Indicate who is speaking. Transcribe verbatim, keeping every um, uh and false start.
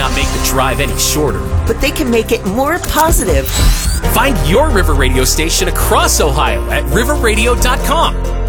Speaker 1: not make the drive any shorter,
Speaker 2: but they can make it more positive.
Speaker 1: Find your River Radio station across Ohio at river radio dot com.